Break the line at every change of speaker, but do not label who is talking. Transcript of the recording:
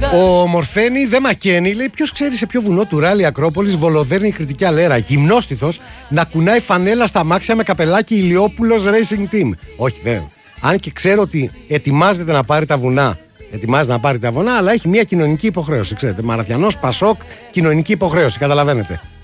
Ο Μορφένη δεν μακαίνει, λέει: ποιος ξέρει σε ποιο βουνό του Ράλι Ακρόπολης βολοδέρνει η κριτική αλέρα. Γυμνόστιθος να κουνάει φανέλα στα αμάξια με καπελάκι Ηλιόπουλος Racing Team. Όχι, δεν. Αν και ξέρω ότι ετοιμάζεται να πάρει τα βουνά. Ετοιμάζεται να πάρει τα βουνά, αλλά έχει μια κοινωνική υποχρέωση. Ξέρετε, Μαραθιανός, Πασόκ, κοινωνική υποχρέωση. Καταλαβαίνετε.